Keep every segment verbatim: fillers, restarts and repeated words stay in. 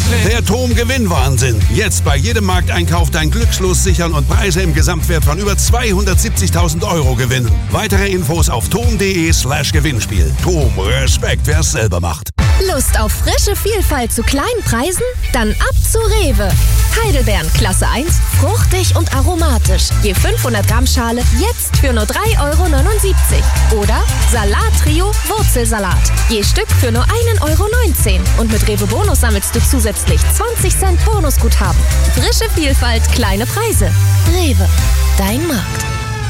Der T O M Gewinnwahnsinn. Jetzt bei jedem Markteinkauf dein Glückslos sichern und Preise im Gesamtwert von über zweihundertsiebzigtausend Euro gewinnen. Weitere Infos auf tom.de slash Gewinnspiel. T O M, Respekt, wer es selber macht. Lust auf frische Vielfalt zu kleinen Preisen? Dann ab zu Rewe. Heidelbeeren Klasse eins, fruchtig und aromatisch. Je fünfhundert Gramm Schale jetzt für nur drei Euro neunundsiebzig. Oder Salat-Trio Wurzelsalat. Je Stück für nur ein Euro neunzehn. Und mit Rewe Bonus sammelst du zusätzlich zwanzig Cent Bonusguthaben. Frische Vielfalt, kleine Preise. Rewe, dein Markt.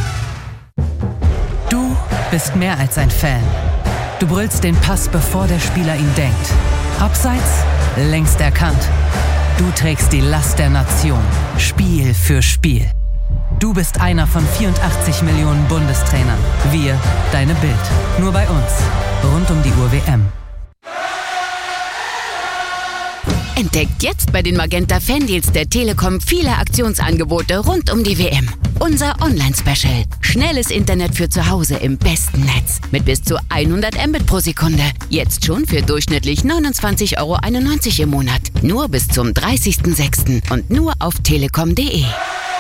Du bist mehr als ein Fan. Du brüllst den Pass, bevor der Spieler ihn denkt. Abseits, längst erkannt. Du trägst die Last der Nation, Spiel für Spiel. Du bist einer von vierundachtzig Millionen Bundestrainern. Wir, deine Bild. Nur bei uns. Rund um die Uhr W M. Entdeckt jetzt bei den Magenta Fandeals der Telekom viele Aktionsangebote rund um die W M. Unser Online-Special. Schnelles Internet für zu Hause im besten Netz. Mit bis zu hundert Mbit pro Sekunde. Jetzt schon für durchschnittlich neunundzwanzig Euro einundneunzig im Monat. Nur bis zum dreißigsten sechsten und nur auf telekom punkt de.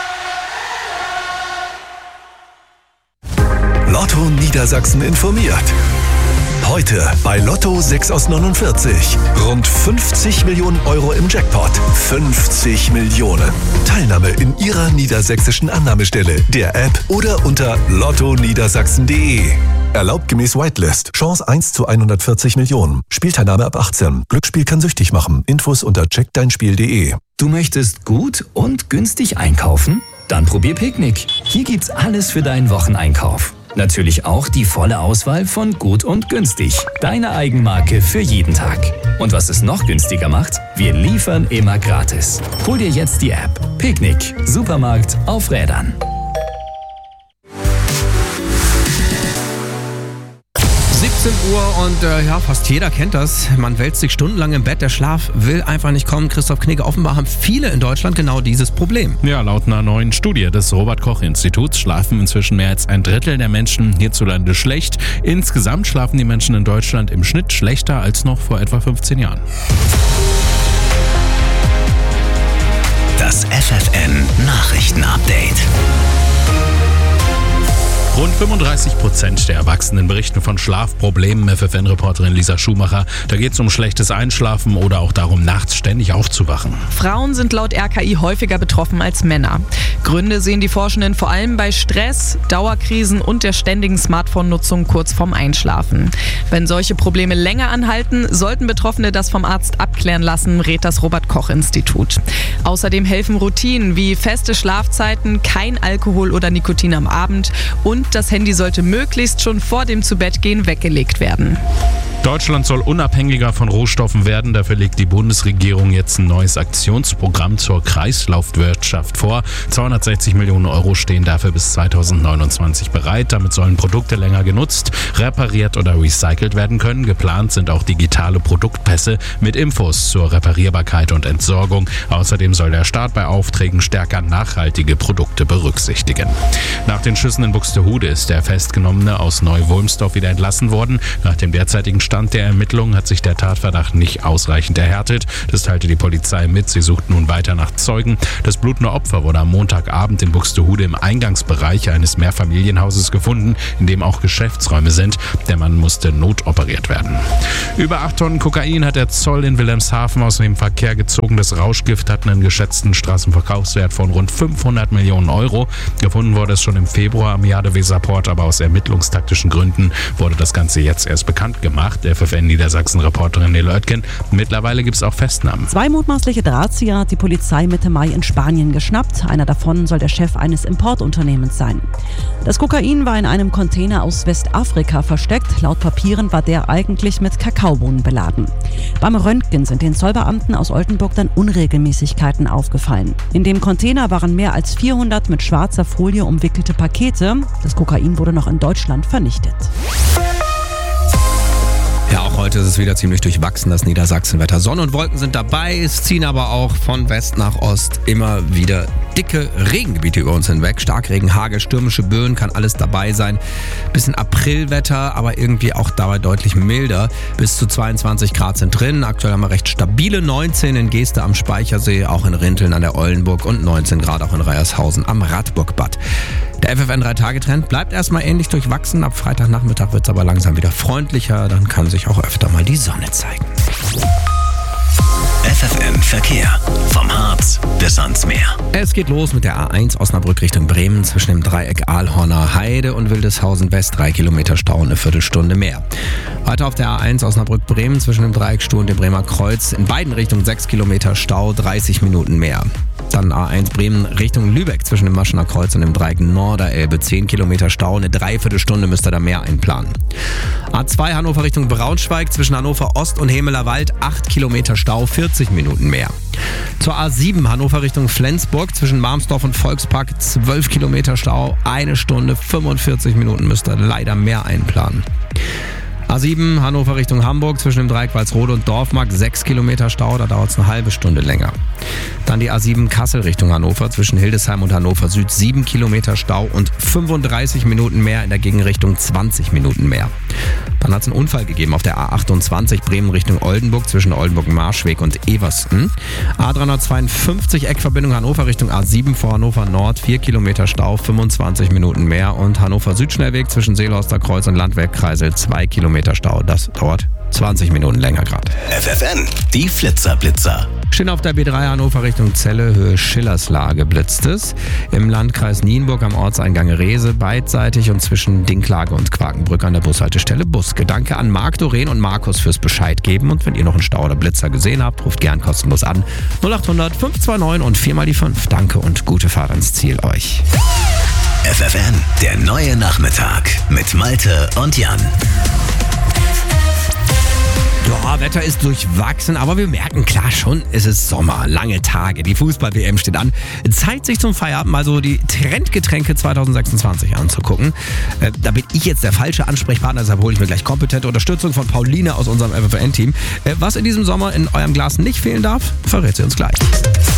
Lotto Niedersachsen informiert. Heute bei Lotto sechs aus neunundvierzig. Rund fünfzig Millionen Euro im Jackpot. fünfzig Millionen. Teilnahme in Ihrer niedersächsischen Annahmestelle, der App oder unter lotto niedersachsen punkt de. Erlaubt gemäß Whitelist. Chance eins zu hundertvierzig Millionen. Spielteilnahme ab achtzehn. Glücksspiel kann süchtig machen. Infos unter check dein spiel punkt de. Du möchtest gut und günstig einkaufen? Dann probier Picknick. Hier gibt's alles für deinen Wocheneinkauf. Natürlich auch die volle Auswahl von Gut und Günstig. Deine Eigenmarke für jeden Tag. Und was es noch günstiger macht? Wir liefern immer gratis. Hol dir jetzt die App. Picknick. Supermarkt auf Rädern. siebzehn Uhr und äh, ja, fast jeder kennt das. Man wälzt sich stundenlang im Bett, der Schlaf will einfach nicht kommen. Christoph Knigge, offenbar haben viele in Deutschland genau dieses Problem. Ja, laut einer neuen Studie des Robert-Koch-Instituts schlafen inzwischen mehr als ein Drittel der Menschen hierzulande schlecht. Insgesamt schlafen die Menschen in Deutschland im Schnitt schlechter als noch vor etwa fünfzehn Jahren. Das F F N Nachrichten-Update. Rund fünfunddreißig Prozent der Erwachsenen berichten von Schlafproblemen, F F N-Reporterin Lisa Schumacher. Da geht es um schlechtes Einschlafen oder auch darum, nachts ständig aufzuwachen. Frauen sind laut R K I häufiger betroffen als Männer. Gründe sehen die Forschenden vor allem bei Stress, Dauerkrisen und der ständigen Smartphone-Nutzung kurz vorm Einschlafen. Wenn solche Probleme länger anhalten, sollten Betroffene das vom Arzt abklären lassen, rät das Robert-Koch-Institut. Außerdem helfen Routinen wie feste Schlafzeiten, kein Alkohol oder Nikotin am Abend und das Handy sollte möglichst schon vor dem Zubettgehen weggelegt werden. Deutschland soll unabhängiger von Rohstoffen werden. Dafür legt die Bundesregierung jetzt ein neues Aktionsprogramm zur Kreislaufwirtschaft vor. zweihundertsechzig Millionen Euro stehen dafür bis zweitausendneunundzwanzig bereit. Damit sollen Produkte länger genutzt, repariert oder recycelt werden können. Geplant sind auch digitale Produktpässe mit Infos zur Reparierbarkeit und Entsorgung. Außerdem soll der Staat bei Aufträgen stärker nachhaltige Produkte berücksichtigen. Nach den Schüssen in Buxtehude ist der Festgenommene aus Neu-Wulmsdorf wieder entlassen worden. Nach dem derzeitigen Stand der Ermittlungen hat sich der Tatverdacht nicht ausreichend erhärtet. Das teilte die Polizei mit. Sie sucht nun weiter nach Zeugen. Das blutende Opfer wurde am Montagabend in Buxtehude im Eingangsbereich eines Mehrfamilienhauses gefunden, in dem auch Geschäftsräume sind. Der Mann musste notoperiert werden. Über acht Tonnen Kokain hat der Zoll in Wilhelmshaven aus dem Verkehr gezogen. Das Rauschgift hat einen geschätzten Straßenverkaufswert von rund fünfhundert Millionen Euro. Gefunden wurde es schon im Februar am Jade-Weser-Port, aber aus ermittlungstaktischen Gründen wurde das Ganze jetzt erst bekannt gemacht. F F N Niedersachsen-Reporterin Nele Oetken. Mittlerweile gibt es auch Festnahmen. Zwei mutmaßliche Drahtzieher hat die Polizei Mitte Mai in Spanien geschnappt. Einer davon soll der Chef eines Importunternehmens sein. Das Kokain war in einem Container aus Westafrika versteckt. Laut Papieren war der eigentlich mit Kakaobohnen beladen. Beim Röntgen sind den Zollbeamten aus Oldenburg dann Unregelmäßigkeiten aufgefallen. In dem Container waren mehr als vierhundert mit schwarzer Folie umwickelte Pakete. Das Kokain wurde noch in Deutschland vernichtet. Ja, auch Heute ist es wieder ziemlich durchwachsen, das Niedersachsenwetter. Sonne und Wolken sind dabei, es ziehen aber auch von West nach Ost immer wieder dicke Regengebiete über uns hinweg. Starkregen, Hagel, stürmische Böen, kann alles dabei sein. Bisschen Aprilwetter, aber irgendwie auch dabei deutlich milder. Bis zu zweiundzwanzig Grad sind drin. Aktuell haben wir recht stabile neunzehn in Geeste am Speichersee, auch in Rinteln an der Eulenburg und neunzehn Grad auch in Reiershausen am Radburgbad. Der F F N drei Tage Trend bleibt erstmal ähnlich durchwachsen. Ab Freitagnachmittag wird es aber langsam wieder freundlicher. Dann kann sich auch öfter mal die Sonne zeigen. F F N Verkehr. Vom Harz bis ans Meer. Es geht los mit der A eins Osnabrück Richtung Bremen zwischen dem Dreieck Aalhorner Heide und Wildeshausen West. Drei Kilometer Stau, eine Viertelstunde mehr. Weiter auf der A eins Osnabrück Bremen zwischen dem Dreieck Stuh und dem Bremer Kreuz. In beiden Richtungen sechs Kilometer Stau, dreißig Minuten mehr. Dann A eins Bremen Richtung Lübeck zwischen dem Maschener Kreuz und dem Dreieck Norderelbe. zehn Kilometer Stau, eine Dreiviertelstunde müsst ihr da mehr einplanen. A zwei Hannover Richtung Braunschweig zwischen Hannover Ost und Hemeler Wald. acht Kilometer Stau, vierzig Minuten mehr. Zur A sieben Hannover Richtung Flensburg zwischen Marmsdorf und Volkspark. zwölf Kilometer Stau, eine Stunde, fünfundvierzig Minuten müsst ihr leider mehr einplanen. A sieben Hannover Richtung Hamburg zwischen dem Dreieck Walsrode und Dorfmark, sechs Kilometer Stau, da dauert es eine halbe Stunde länger. Dann die A sieben Kassel Richtung Hannover zwischen Hildesheim und Hannover Süd, sieben Kilometer Stau und fünfunddreißig Minuten mehr, in der Gegenrichtung zwanzig Minuten mehr. Dann hat es einen Unfall gegeben auf der A achtundzwanzig Bremen Richtung Oldenburg zwischen Oldenburg-Marschweg und Eversten. A dreihundertzweiundfünfzig Eckverbindung Hannover Richtung A sieben vor Hannover Nord, vier Kilometer Stau, fünfundzwanzig Minuten mehr. Und Hannover Südschnellweg zwischen Seelhorster Kreuz und Landwehrkreisel, zwei Kilometer Stau. Das dauert zwanzig Minuten länger gerade. F F N, die Flitzer-Blitzer. Stehen auf der B drei Hannover Richtung Celle, Höhe Schillerslage blitzt es. Im Landkreis Nienburg am Ortseingang Reese beidseitig und zwischen Dinklage und Quakenbrück an der Bushaltestelle Buske. Danke an Marc, Doreen und Markus fürs Bescheid geben. Und wenn ihr noch einen Stau oder Blitzer gesehen habt, ruft gern kostenlos an. null acht hundert fünf zwei neun und vier mal die fünf. Danke und gute Fahrt ans Ziel euch. F F N, der neue Nachmittag mit Malte und Jan. Ja, Wetter ist durchwachsen, aber wir merken klar schon, es ist Sommer, lange Tage, die Fußball-W M steht an. Zeit, sich zum Feierabend mal so die Trendgetränke zwanzig sechsundzwanzig anzugucken. Äh, da bin ich jetzt der falsche Ansprechpartner, deshalb hole ich mir gleich kompetente Unterstützung von Pauline aus unserem F F N-Team. Äh, was in diesem Sommer in eurem Glas nicht fehlen darf, verrät sie uns gleich.